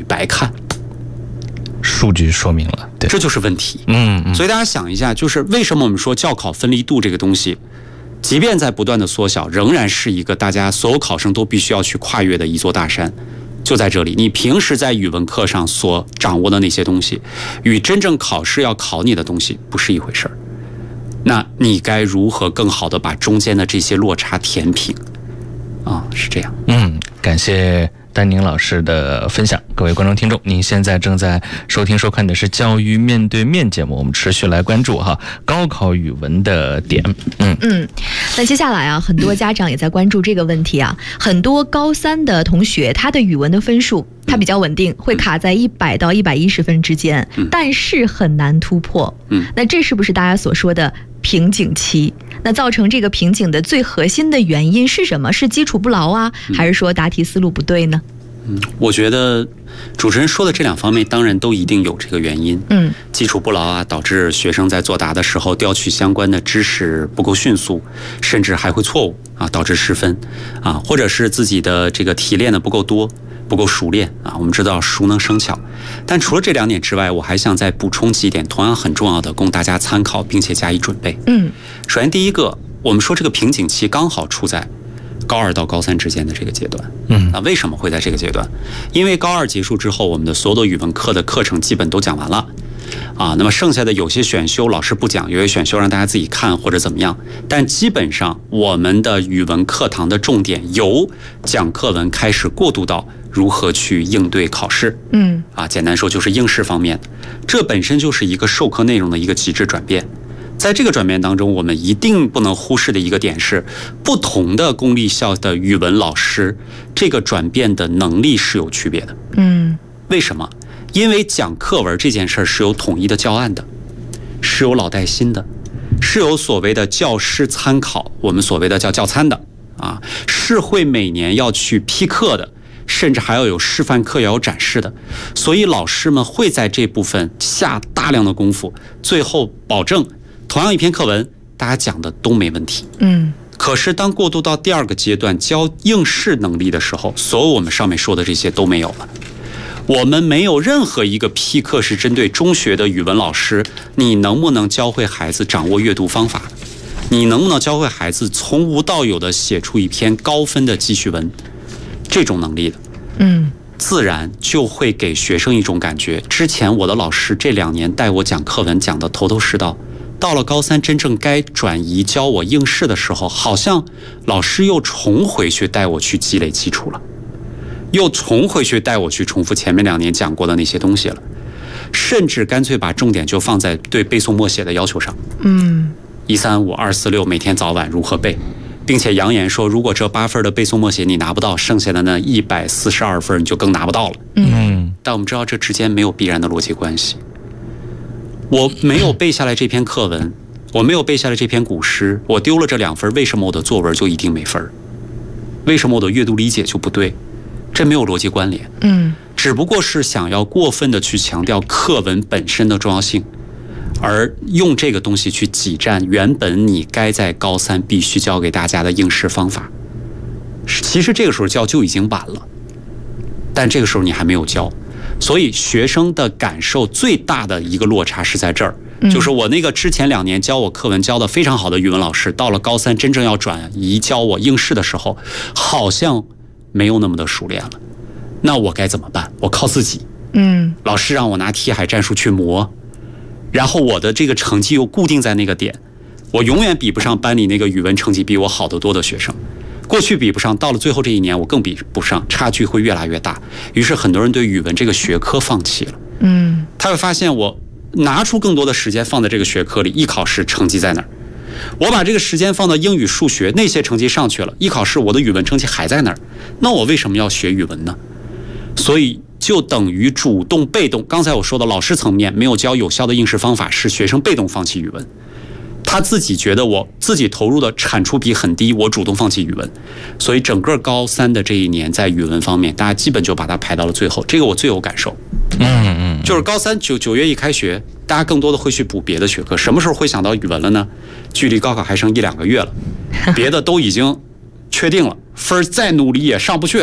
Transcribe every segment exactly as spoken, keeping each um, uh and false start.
白看。 数据说明了，对， 这就是问题。 嗯嗯。 所以大家想一下，就是为什么我们说教考分离度这个东西，即便在不断的缩小，仍然是一个大家所有考生都必须要去跨越的一座大山。就在这里，你平时在语文课上所掌握的那些东西，与真正考试要考你的东西不是一回事儿。那你该如何更好的把中间的这些落差填平？啊，是这样。 嗯，感谢丹宁老师的分享。各位观众听众，您现在正在收听收看的是教育面对面节目，我们持续来关注哈高考语文的点。嗯嗯，那接下来啊，很多家长也在关注这个问题啊。很多高三的同学，他的语文的分数他比较稳定，会卡在一百到一百一十分之间，但是很难突破。嗯，那这是不是大家所说的瓶颈期？那造成这个瓶颈的最核心的原因是什么？是基础不牢啊，还是说答题思路不对呢？ 嗯，我觉得主持人说的这两方面当然都一定有这个原因。嗯，基础不牢啊，导致学生在作答的时候调取相关的知识不够迅速，甚至还会错误啊，导致失分啊，或者是自己的这个提炼的不够多，不够熟练啊。我们知道熟能生巧，但除了这两点之外，我还想再补充几点，同样很重要的，供大家参考并且加以准备。嗯，首先第一个，我们说这个瓶颈期刚好处在高二到高三之间的这个阶段。嗯，那为什么会在这个阶段？因为高二结束之后，我们的所有的语文课的课程基本都讲完了啊，那么剩下的有些选修老师不讲，有些选修让大家自己看或者怎么样，但基本上我们的语文课堂的重点由讲课文开始过渡到如何去应对考试。嗯，啊，简单说就是应试方面，这本身就是一个授课内容的一个极致转变。在这个转变当中，我们一定不能忽视的一个点是，不同的公立校的语文老师，这个转变的能力是有区别的。嗯，为什么？因为讲课文这件事是有统一的教案的，是有老带新的，是有所谓的教师参考，我们所谓的叫教参的啊，是会每年要去批课的，甚至还要有示范课要有展示的，所以老师们会在这部分下大量的功夫，最后保证同样一篇课文大家讲的都没问题。嗯，可是当过渡到第二个阶段教应试能力的时候，所有我们上面说的这些都没有了。我们没有任何一个批课是针对中学的语文老师，你能不能教会孩子掌握阅读方法，你能不能教会孩子从无到有的写出一篇高分的记叙文，这种能力的，嗯，自然就会给学生一种感觉，之前我的老师这两年带我讲课文讲得头头是道，到了高三真正该转移教我应试的时候，好像老师又重回去带我去积累基础了，又重回去带我去重复前面两年讲过的那些东西了，甚至干脆把重点就放在对背诵默写的要求上。嗯，一三五二四六每天早晚如何背，并且扬言说，如果这八分的背诵默写你拿不到，剩下的那一百四十二分你就更拿不到了。嗯，但我们知道这之间没有必然的逻辑关系。我没有背下来这篇课文，我没有背下来这篇古诗，我丢了这两分，为什么我的作文就一定没分？为什么我的阅读理解就不对？这没有逻辑关联。嗯，只不过是想要过分的去强调课文本身的重要性，而用这个东西去挤占原本你该在高三必须教给大家的应试方法。其实这个时候教就已经晚了，但这个时候你还没有教，所以学生的感受最大的一个落差是在这儿，就是我那个之前两年教我课文教的非常好的语文老师，到了高三真正要转移教我应试的时候，好像没有那么的熟练了。那我该怎么办？我靠自己。嗯，老师让我拿题海战术去磨，然后我的这个成绩又固定在那个点，我永远比不上班里那个语文成绩比我好得多的学生。过去比不上，到了最后这一年我更比不上，差距会越来越大。于是很多人对语文这个学科放弃了。嗯，他会发现我拿出更多的时间放在这个学科里，一考试成绩在哪儿？我把这个时间放到英语数学，那些成绩上去了，一考试我的语文成绩还在那儿，那我为什么要学语文呢？所以就等于主动被动。刚才我说的老师层面没有教有效的应试方法，是学生被动放弃语文，他自己觉得我自己投入的产出比很低，我主动放弃语文。所以整个高三的这一年在语文方面大家基本就把它排到了最后，这个我最有感受。嗯嗯，就是高三九九月一开学，大家更多的会去补别的学科，什么时候会想到语文了呢？距离高考还剩一两个月了，别的都已经确定了，分再努力也上不去了。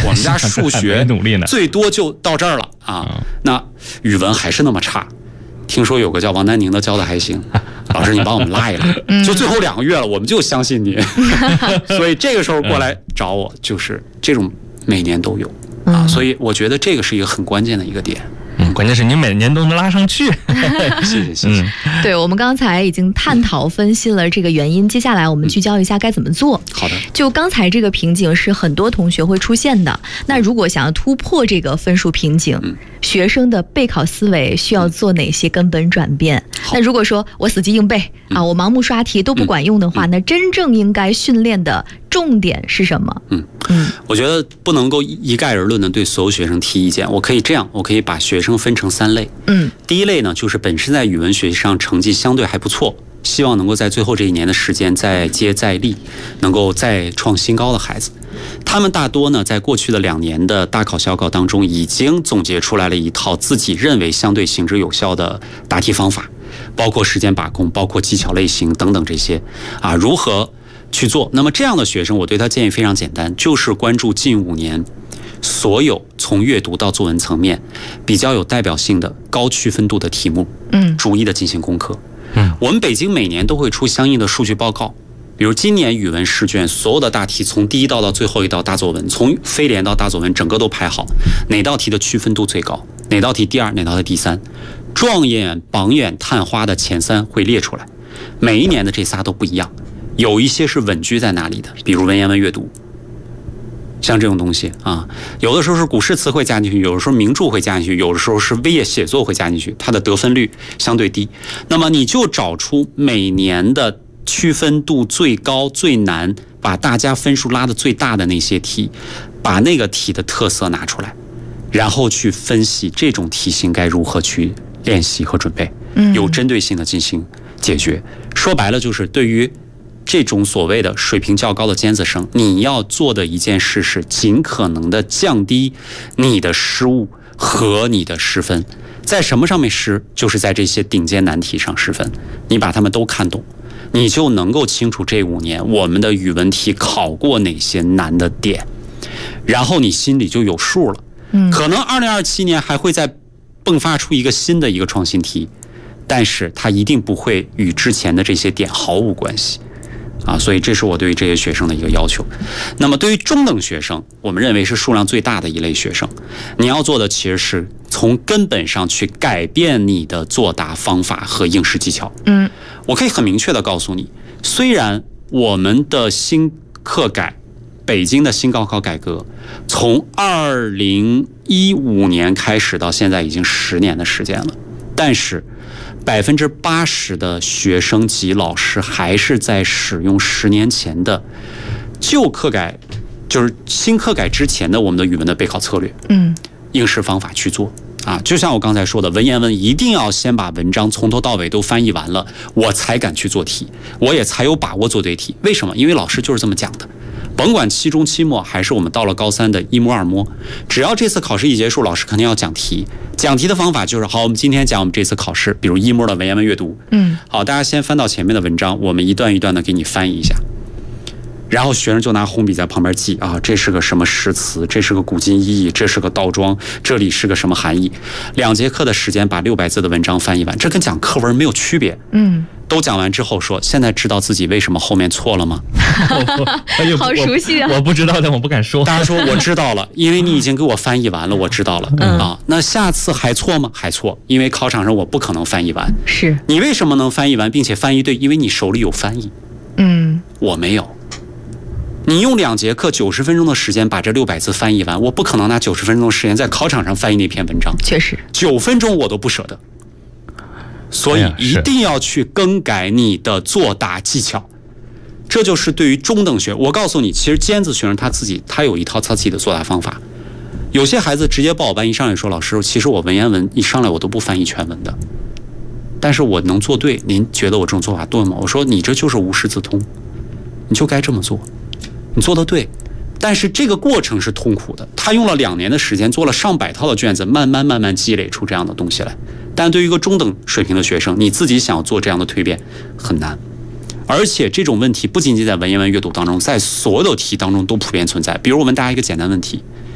我们家数学努力呢， 最多就到这儿了啊。嗯、那语文还是那么差。听说有个叫王丹宁的教的还行，老师你帮我们拉一拉，就最后两个月了，我们就相信你。所以这个时候过来找我，就是这种每年都有啊。所以我觉得这个是一个很关键的一个点。 嗯，关键是你每年都能拉上去。 谢谢谢谢。 嗯、对，我们刚才已经探讨分析了这个原因，接下来我们聚焦一下该怎么做。 嗯、好的。 就刚才这个瓶颈是很多同学会出现的，那如果想要突破这个分数瓶颈，嗯、学生的备考思维需要做哪些根本转变？嗯、那如果说我死记硬背、嗯、啊，我盲目刷题都不管用的话，嗯、那真正应该训练的重点是什么？ 嗯嗯，我觉得不能够一概而论的对所有学生提意见。我可以这样，我可以把学生分成三类。嗯，第一类呢，就是本身在语文学习上成绩相对还不错，希望能够在最后这一年的时间再接再厉，能够再创新高的孩子。他们大多呢，在过去的两年的大考小考当中，已经总结出来了一套自己认为相对行之有效的答题方法，包括时间把控，包括技巧类型等等这些啊，如何去做。那么这样的学生，我对他建议非常简单，就是关注近五年所有从阅读到作文层面比较有代表性的高区分度的题目，嗯，逐一的进行攻克。嗯，我们北京每年都会出相应的数据报告，比如今年语文试卷所有的大题，从第一道到最后一道大作文，从非联到大作文，整个都排好，哪道题的区分度最高，哪道题第二，哪道题第三，状元、榜眼、探花的前三会列出来，每一年的这仨都不一样。有一些是稳居在那里的，比如文言文阅读，像这种东西啊，有的时候是古诗词会加进去，有的时候名著会加进去，有的时候是微页写作会加进去，它的得分率相对低。那么你就找出每年的区分度最高、最难，把大家分数拉得最大的那些题，把那个题的特色拿出来，然后去分析这种题型该如何去练习和准备，有针对性的进行解决。说白了就是对于这种所谓的水平较高的尖子生，你要做的一件事是尽可能的降低你的失误和你的失分。在什么上面失？就是在这些顶尖难题上失分。你把它们都看懂，你就能够清楚这五年我们的语文题考过哪些难的点，然后你心里就有数了。嗯，可能二零二七年还会再迸发出一个新的一个创新题，但是它一定不会与之前的这些点毫无关系。啊，所以这是我对于这些学生的一个要求。那么对于中等学生，我们认为是数量最大的一类学生，你要做的其实是从根本上去改变你的作答方法和应试技巧。嗯，我可以很明确的告诉你，虽然我们的新课改，北京的新高考改革，从二零一五年开始到现在已经十年的时间了，但是百分之八十的学生及老师还是在使用十年前的旧课改，就是新课改之前的我们的语文的备考策略，嗯，应试方法去做啊。就像我刚才说的，文言文一定要先把文章从头到尾都翻译完了，我才敢去做题，我也才有把握做对题。为什么？因为老师就是这么讲的。甭管期中期末还是我们到了高三的一模二模，只要这次考试一结束，老师肯定要讲题。讲题的方法就是好，我们今天讲我们这次考试，比如一模的文言文阅读，嗯，好，大家先翻到前面的文章，我们一段一段的给你翻译一下，然后学生就拿红笔在旁边记啊，这是个什么诗词，这是个古今意义，这是个倒装，这里是个什么含义。两节课的时间把六百字的文章翻译完，这跟讲课文没有区别。嗯，都讲完之后说，现在知道自己为什么后面错了吗？ 好熟悉啊！ 我, 我不知道，但我不敢说。 大家说我知道了，因为你已经给我翻译完了，我知道了。嗯啊，那下次还错吗？还错，因为考场上我不可能翻译完。 是你为什么能翻译完，并且翻译对？因为你手里有翻译。嗯，我没有。你用两节课九十分钟的时间把这六百字翻译完，我不可能拿九十分钟的时间在考场上翻译那篇文章。 确实， 九分钟我都不舍得。所以一定要去更改你的作答技巧，这就是对于中等学。我告诉你，其实尖子学生他自己他有一套他自己的作答方法。有些孩子直接报我班一上来说，老师，其实我文言文一上来我都不翻译全文的，但是我能做对，您觉得我这种做法对吗？我说你这就是无师自通，你就该这么做，你做得对。但是这个过程是痛苦的，他用了两年的时间做了上百套的卷子，慢慢慢慢积累出这样的东西来。但对于一个中等水平的学生，你自己想要做这样的蜕变很难，而且这种问题不仅仅在文言文阅读当中，在所有的题当中都普遍存在。比如我问大家一个简单问题，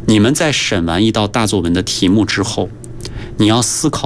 你们在审完一道大作文的题目之后，你要思考